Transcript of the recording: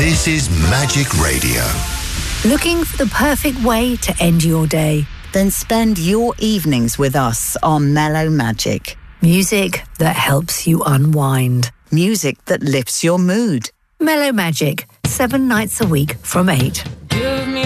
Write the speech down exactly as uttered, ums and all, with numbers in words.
This is Magic Radio. Looking for the perfect way to end your day? Then spend your evenings with us on Mellow Magic. Music that helps you unwind. Music that lifts your mood. Mellow Magic, seven nights a week from eight.